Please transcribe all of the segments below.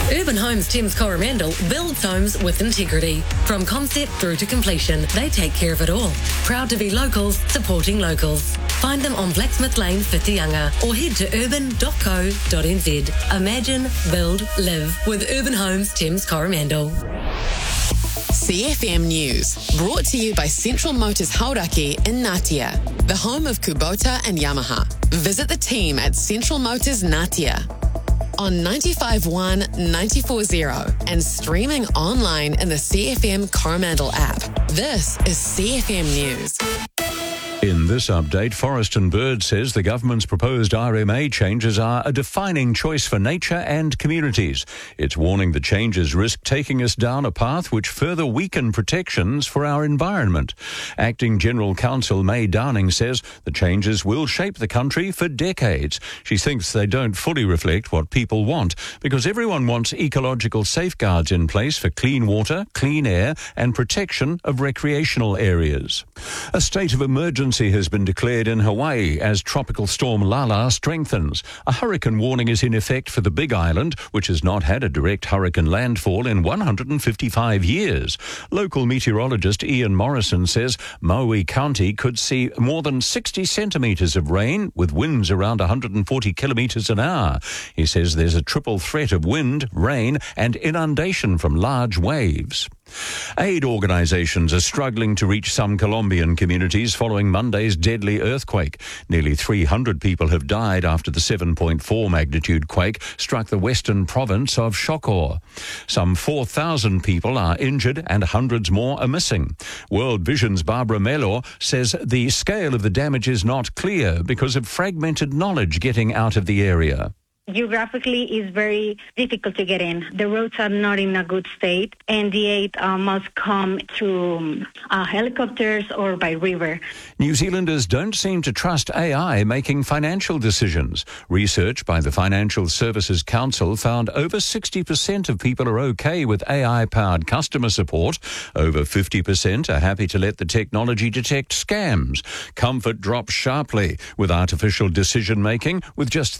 Urban Homes Thames Coromandel builds homes with integrity. From concept through to completion, they take care of it all. Proud to be locals, supporting locals. Find them on Blacksmith Lane, Whitianga, or head to urban.co.nz. Imagine, build, live with Urban Homes Thames Coromandel. CFM News, brought to you by Central Motors Hauraki in Ngatea, the home of Kubota and Yamaha. Visit the team at Central Motors Ngatea on 95.1, 94.0 and streaming online in the CFM Coromandel app. This is CFM News. In this update, Forest and Bird says the government's proposed RMA changes are a defining choice for nature and communities. It's warning the changes risk taking us down a path which further weaken protections for our environment. Acting General Counsel May Downing says the changes will shape the country for decades. She thinks they don't fully reflect what people want because everyone wants ecological safeguards in place for clean water, clean air and protection of recreational areas. A state of emergency has been declared in Hawaii as Tropical Storm Lala strengthens. A hurricane warning is in effect for the Big Island, which has not had a direct hurricane landfall in 155 years. Local meteorologist Ian Morrison says Maui County could see more than 60 centimetres of rain with winds around 140 kilometres an hour. He says there's a triple threat of wind, rain and inundation from large waves. Aid organisations are struggling to reach some Colombian communities following Monday's deadly earthquake. Nearly 300 people have died after the 7.4 magnitude quake struck the western province of Chocó. Some 4,000 people are injured and hundreds more are missing. World Vision's Barbara Melo says the scale of the damage is not clear because of fragmented knowledge getting out of the area. Geographically, is very difficult to get in. The roads are not in a good state, and the aid must come through helicopters or by river. New Zealanders don't seem to trust AI making financial decisions. Research by the Financial Services Council found over 60% of people are okay with AI-powered customer support. Over 50% are happy to let the technology detect scams. Comfort drops sharply with artificial decision-making, with just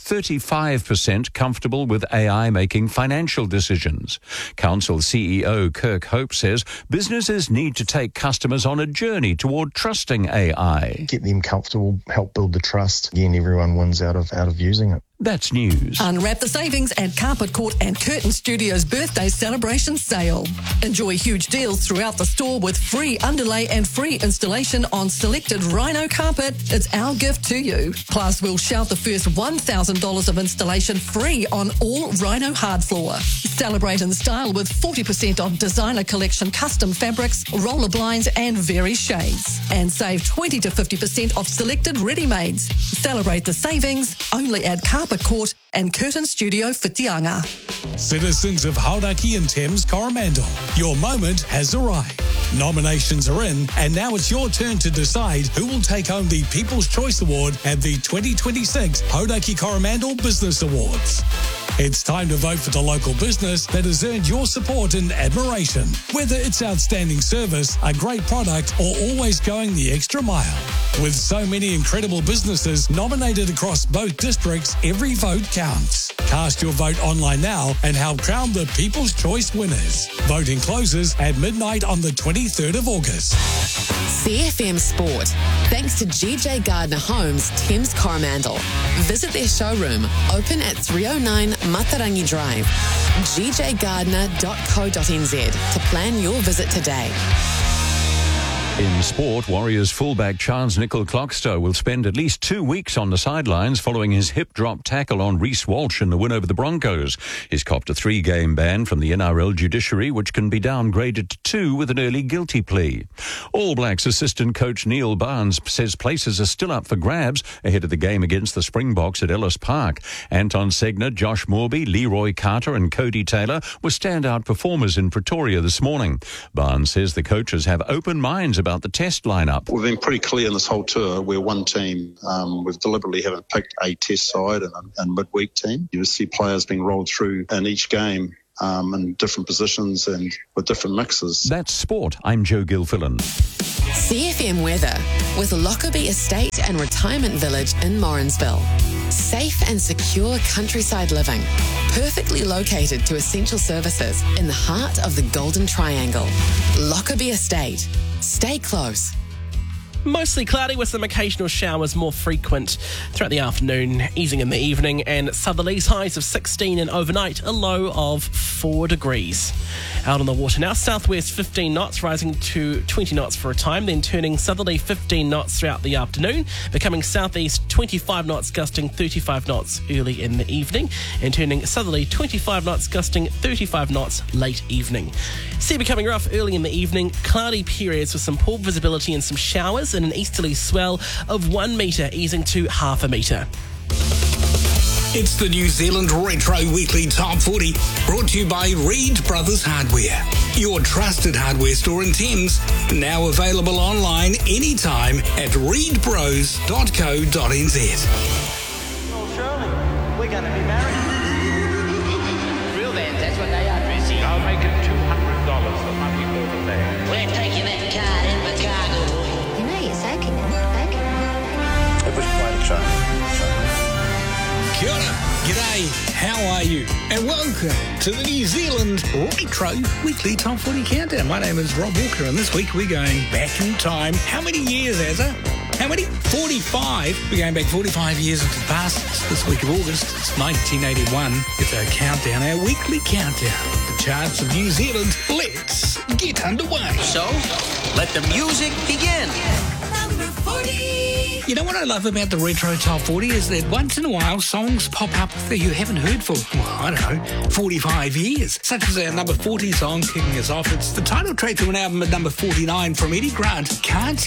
35% comfortable with AI making financial decisions. Council CEO Kirk Hope says businesses need to take customers on a journey toward trusting AI. Get them comfortable, help build the trust. Again, everyone wins out of using it. That's news. Unwrap the savings at Carpet Court and Curtain Studios birthday celebration sale. Enjoy huge deals throughout the store with free underlay and free installation on selected Rhino carpet. It's our gift to you. Plus, we'll shout the first $1,000 of installation free on all Rhino hard floor. Celebrate in style with 40% off designer collection custom fabrics, roller blinds and very shades. And save 20 to 50% off selected ready-mades. Celebrate the savings only at Carpet Court and Curtain Studio Whitianga. Citizens of Hauraki and Thames Coromandel, your moment has arrived. Nominations are in, and now it's your turn to decide who will take home the People's Choice Award at the 2026 Hauraki Coromandel Business Awards. It's time to vote for the local business that has earned your support and admiration. Whether it's outstanding service, a great product, or always going the extra mile. With so many incredible businesses nominated across both districts, every vote counts. Cast your vote online now and help crown the People's Choice winners. Voting closes at midnight on the 23rd of August. CFM Sport, thanks to GJ Gardner Homes, Thames Coromandel. Visit their showroom, open at 309 Matarangi Drive. gjgardner.co.nz to plan your visit today. In sport, Warriors fullback Charles Nicol-Clockstow will spend at least 2 weeks on the sidelines following his hip drop tackle on Reece Walsh in the win over the Broncos. He's copped a 3-game ban from the NRL judiciary, which can be downgraded to 2 with an early guilty plea. All Blacks assistant coach Neil Barnes says places are still up for grabs ahead of the game against the Springboks at Ellis Park. Anton Segner, Josh Morby, Leroy Carter and Cody Taylor were standout performers in Pretoria this morning. Barnes says the coaches have open minds about the test lineup. We've been pretty clear in this whole tour. We're one team. We've deliberately haven't picked a test side and midweek team. You see players being rolled through in each game in different positions and with different mixes. That's sport. I'm Joe Gilfillan. CFM weather with Lockerbie Estate and Retirement Village in Morrinsville. Safe and secure countryside living. perfectly located to essential services in the heart of the Golden Triangle. Lockerbie Estate. Stay close. Mostly cloudy with some occasional showers more frequent throughout the afternoon, easing in the evening, and southerlies highs of 16 and overnight a low of 4 degrees. Out on the water now, southwest 15 knots, rising to 20 knots for a time, then turning southerly 15 knots throughout the afternoon, becoming southeast 25 knots, gusting 35 knots early in the evening, and turning southerly 25 knots, gusting 35 knots late evening. Sea becoming rough early in the evening, cloudy periods with some poor visibility and some showers, and an easterly swell of 1 metre, easing to half a metre. It's the New Zealand Retro Weekly Top 40, brought to you by Reed Brothers Hardware, your trusted hardware store in Thames, now available online anytime at reedbros.co.nz. Oh, Shirley, we're going to be married. Real bands, that's what they are, Tracy. I'll make it $200 for money over there. We're taking that card in the cargo. You know you're soaking it. It was quite exciting. Kia ora, g'day, how are you? And welcome to the New Zealand Retro Weekly Top 40 Countdown. My name is Rob Walker, and this week we're going back in time. How many years, Azza? How many? 45. We're going back 45 years into the past. This week of August, it's 1981. It's our countdown, our weekly countdown. The charts of New Zealand. Let's get underway. So, let the music begin. Number 40. You know what I love about the Retro Top 40 is that once in a while songs pop up that you haven't heard for, well, I don't know, 45 years. Such as our number 40 song kicking us off. It's the title track to an album at number 49 from Eddie Grant, Can't